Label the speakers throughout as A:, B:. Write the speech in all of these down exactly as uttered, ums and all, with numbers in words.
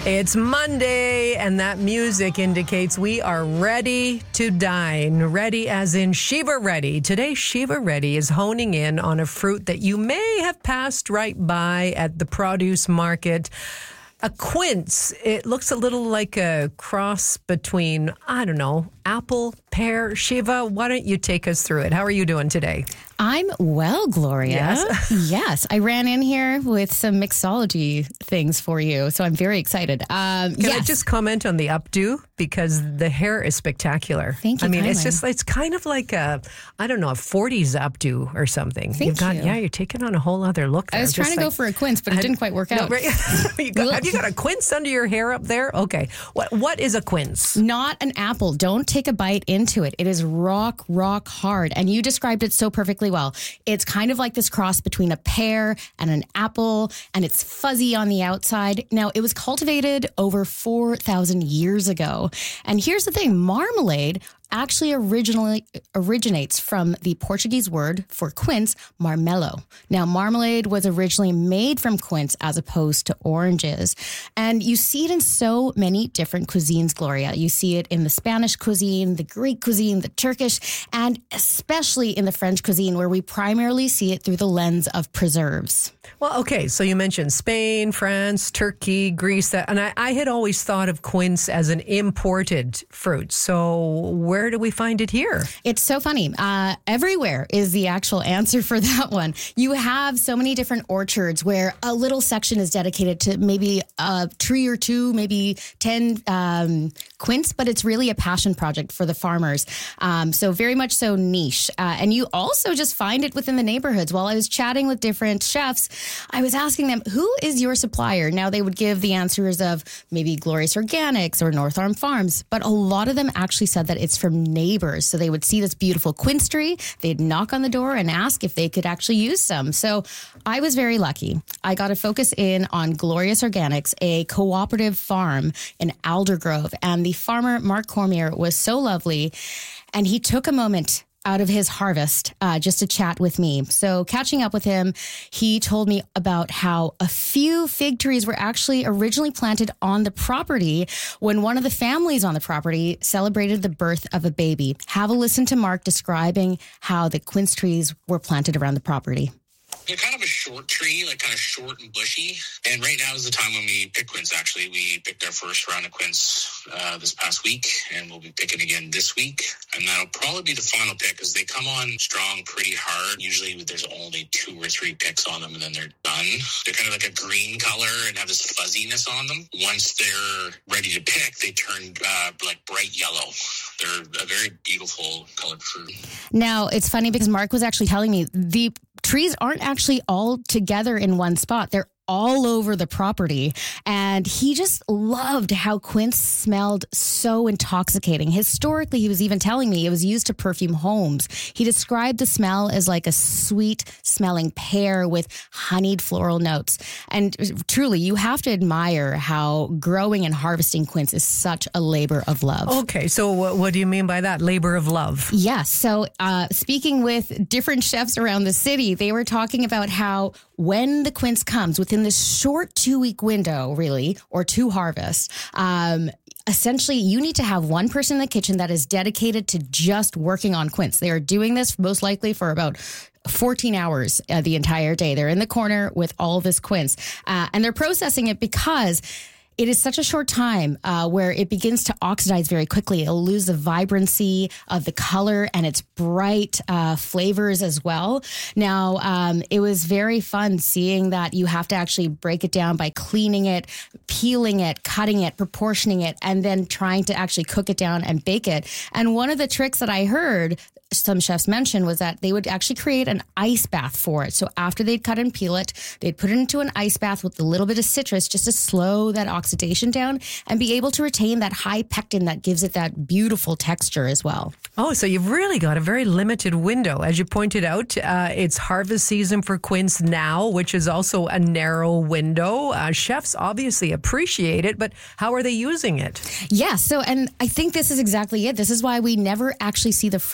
A: It's Monday, and that music indicates we are ready to dine. Ready as in Shiva Ready. Today, Shiva Ready is honing in on a fruit that you may have passed right by at the produce market. A quince. It looks a little like a cross between, I don't know, apple, pear. Shiva, why don't you take us through it? How are you doing today?
B: I'm well, Gloria.
A: Yes.
B: Yes. I ran in here with some mixology things for you, so I'm very excited. Um,
A: Can
B: yes.
A: I just comment on the updo? Because the hair is spectacular.
B: Thank you
A: I mean,
B: kindly.
A: it's just, it's kind of like a, I don't know, a forties updo or something.
B: Thank
A: You've got,
B: you.
A: Yeah, you're taking on a whole other look there.
B: I was trying
A: Just
B: to go
A: like-
B: for a quince, but it didn't quite work
A: No,
B: out.
A: right? you got, have you got a quince under your hair up there? Okay. What What is a quince?
B: Not an apple. Don't take a bite into it. It is rock, rock hard. And you described it so perfectly well. It's kind of like this cross between a pear and an apple, and it's fuzzy on the outside. Now, it was cultivated over four thousand years ago. And here's the thing, marmalade actually originally originates from the Portuguese word for quince, marmelo. Now, marmalade was originally made from quince as opposed to oranges. And you see it in so many different cuisines, Gloria. You see it in the Spanish cuisine, the Greek cuisine, the Turkish, and especially in the French cuisine, where we primarily see it through the lens of preserves.
A: Well, okay, so you mentioned Spain, France, Turkey, Greece, that, and I, I had always thought of quince as an imported fruit. So where do we find it here?
B: It's so funny. Uh, everywhere is the actual answer for that one. You have so many different orchards where a little section is dedicated to maybe a tree or two, maybe ten um, quince, but it's really a passion project for the farmers. Um, so very much so niche. Uh, and you also just find it within the neighborhoods. While I was chatting with different chefs, I was asking them, who is your supplier? Now they would give the answers of maybe Glorious Organics or North Arm Farms, but a lot of them actually said that it's from neighbors. So they would see this beautiful quince tree, they'd knock on the door and ask if they could actually use some. So I was very lucky. I got to focus in on Glorious Organics, a cooperative farm in Aldergrove. And the farmer, Mark Cormier, was so lovely. And he took a moment out of his harvest uh, just to chat with me. So catching up with him, he told me about how a few fig trees were actually originally planted on the property when one of the families on the property celebrated the birth of a baby. Have a listen to Mark describing how the quince trees were planted around the property.
C: They're kind of a short tree, like kind of short and bushy. And right now is the time when we pick quince, actually. We picked our first round of quince uh, this past week, and we'll be picking again this week. And that'll probably be the final pick because they come on strong pretty hard. Usually there's only two or three picks on them, and then they're done. They're kind of like a green color and have this fuzziness on them. Once they're ready to pick, they turn uh, like bright yellow. They're a very beautiful colored fruit.
B: Now, it's funny because Mark was actually telling me the trees aren't actually all together in one spot. They're all over the property. And he just loved how quince smelled so intoxicating. Historically, he was even telling me it was used to perfume homes. He described the smell as like a sweet smelling pear with honeyed floral notes. And truly, you have to admire how growing and harvesting quince is such a labor of love.
A: Okay, so what, what do you mean by that? Labor of love?
B: Yes. So uh, speaking with different chefs around the city, they were talking about how when the quince comes within this short two-week window, really, or two harvests, um, essentially you need to have one person in the kitchen that is dedicated to just working on quince. They are doing this most likely for about fourteen hours uh, the entire day. They're in the corner with all this quince, uh, and they're processing it because it is such a short time uh, where it begins to oxidize very quickly. It'll lose the vibrancy of the color and its bright uh, flavors as well. Now, um, it was very fun seeing that you have to actually break it down by cleaning it, peeling it, cutting it, proportioning it, and then trying to actually cook it down and bake it. And one of the tricks that I heard some chefs mentioned was that they would actually create an ice bath for it. So after they'd cut and peel it, they'd put it into an ice bath with a little bit of citrus just to slow that oxidation down and be able to retain that high pectin that gives it that beautiful texture as well.
A: Oh, so you've really got a very limited window. As you pointed out, uh, it's harvest season for quince now, which is also a narrow window. Uh, chefs obviously appreciate it, but how are they using it?
B: Yeah, so, and I think this is exactly it. This is why we never actually see the fruit itself.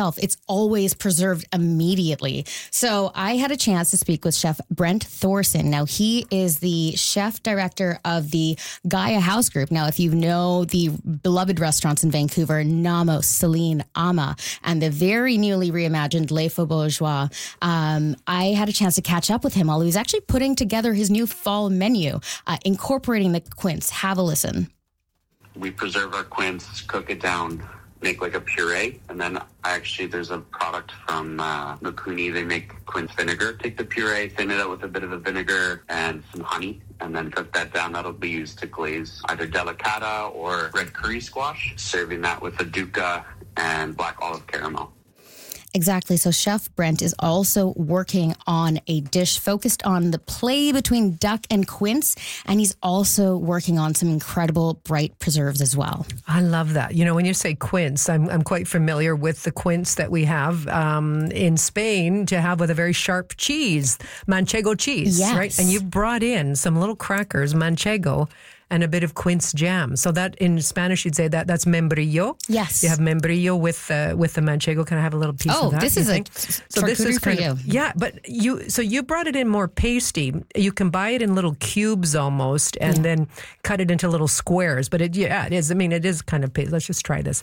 B: itself, it's always preserved immediately. So I had a chance to speak with Chef Brent Thorson. Now, he is the chef director of the Gaia House Group. Now, if you know the beloved restaurants in Vancouver, Namos, Celine, Ama, and the very newly reimagined Les Faubourgeois, um, I had a chance to catch up with him while he was actually putting together his new fall menu, uh, incorporating the quince. Have a listen.
D: We preserve our quince, cook it down, make like a puree, and then actually there's a product from uh, Mikuni. They make quince vinegar. Take the puree, thin it out with a bit of a vinegar and some honey, and then cook that down. That'll be used to glaze either delicata or red curry squash, serving that with a dukkha and black olive caramel.
B: Exactly. So Chef Brent is also working on a dish focused on the play between duck and quince, and he's also working on some incredible bright preserves as well.
A: I love that. You know, when you say quince, I'm I'm quite familiar with the quince that we have um, in Spain to have with a very sharp cheese, manchego cheese,
B: yes.
A: right? And you brought in some little crackers, manchego, and a bit of quince jam. So that in Spanish you'd say that that's membrillo.
B: Yes.
A: You have membrillo with uh, with the manchego. Can I have a little piece
B: oh,
A: of that?
B: this is
A: think?
B: a
A: so this is
B: for
A: kind
B: you.
A: Of, yeah, but you so you brought it in more pasty. You can buy it in little cubes almost, and yeah. then cut it into little squares. But it yeah, it is. I mean, it is kind of pasty. Let's just try this.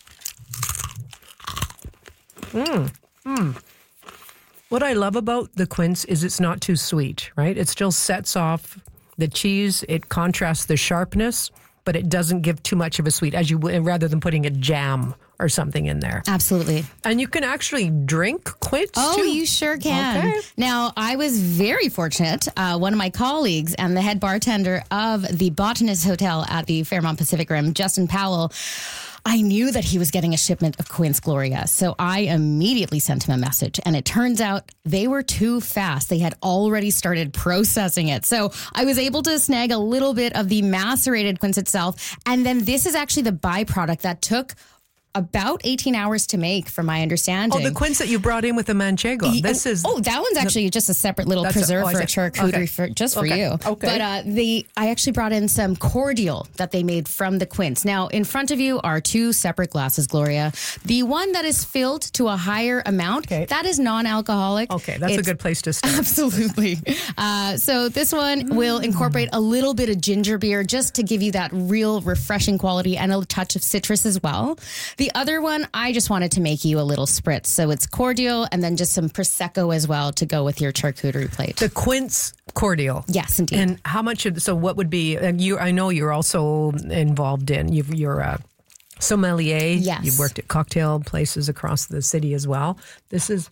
A: Mmm. Mmm. What I love about the quince is it's not too sweet, right? It still sets off the cheese. It contrasts the sharpness, but it doesn't give too much of a sweet, as you rather than putting a jam or something in there.
B: Absolutely.
A: And you can actually drink quince
B: Oh,
A: too.
B: you sure can.
A: Okay.
B: Now, I was very fortunate. Uh, one of my colleagues and the head bartender of the Botanist Hotel at the Fairmont Pacific Rim, Justin Powell, I knew that he was getting a shipment of Quince Gloria, so I immediately sent him a message, and it turns out they were too fast. They had already started processing it, so I was able to snag a little bit of the macerated quince itself, and then this is actually the byproduct that took about eighteen hours to make, from my understanding.
A: Oh, the quince that you brought in with the manchego.
B: He,
A: this
B: oh,
A: is
B: oh, that one's actually just a separate little preserve
A: a, oh,
B: for a charcuterie
A: okay.
B: for just for
A: okay.
B: you.
A: Okay.
B: But uh, the I actually brought in some cordial that they made from the quince. Now, in front of you are two separate glasses, Gloria. The one that is filled to a higher amount,
A: okay.
B: that is non-alcoholic.
A: Okay, that's
B: it's,
A: a good place to start.
B: Absolutely. Uh, so this one mm. will incorporate a little bit of ginger beer just to give you that real refreshing quality and a touch of citrus as well. The other one, I just wanted to make you a little spritz. So it's cordial and then just some Prosecco as well to go with your charcuterie plate.
A: The quince cordial.
B: Yes, indeed.
A: And how much of, so what would be, and you, I know you're also involved in, you've, you're a sommelier.
B: Yes.
A: You've worked at cocktail places across the city as well. This is.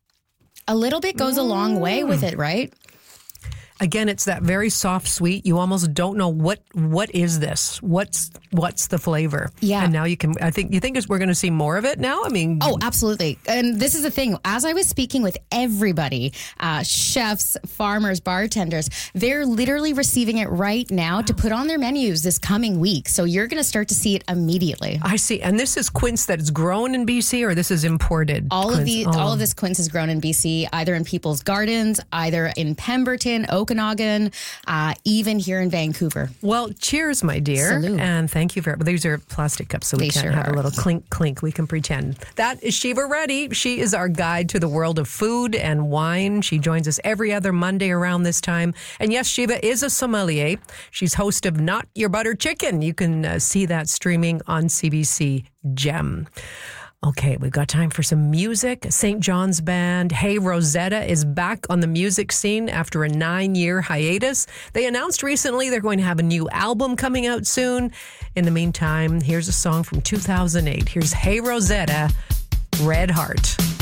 B: A little bit goes mm. a long way with it, right?
A: Again, it's that very soft sweet. You almost don't know what what is this? What's what's the flavor?
B: Yeah.
A: And now you can, I think, you think we're going to see more of it now? I mean.
B: Oh, absolutely. And this is the thing. As I was speaking with everybody, uh, chefs, farmers, bartenders, they're literally receiving it right now to put on their menus this coming week. So you're going to start to see it immediately.
A: I see. And this is quince that is grown in B C, or this is imported?
B: All
A: quince?
B: of the
A: oh.
B: all of this quince is grown in B C, either in people's gardens, either in Pemberton, Okanagan, uh, even here in Vancouver.
A: Well, cheers, my dear.
B: Salute.
A: And thank you for, these are plastic cups, so we
B: They
A: can't
B: sure
A: have
B: are.
A: a little clink, clink. We can pretend. That is Shiva Reddy. She is our guide to the world of food and wine. She joins us every other Monday around this time. And yes, Shiva is a sommelier. She's host of Not Your Butter Chicken. You can uh, see that streaming on C B C Gem. Okay, we've got time for some music. Saint John's Band, Hey Rosetta, is back on the music scene after a nine-year hiatus. They announced recently they're going to have a new album coming out soon. In the meantime, here's a song from two thousand eight. Here's Hey Rosetta, Red Heart.